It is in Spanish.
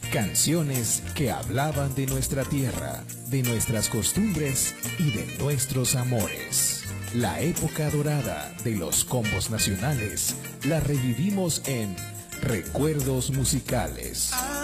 Canciones que hablaban de nuestra tierra, de nuestras costumbres y de nuestros amores. La época dorada de los combos nacionales la revivimos en Recuerdos Musicales.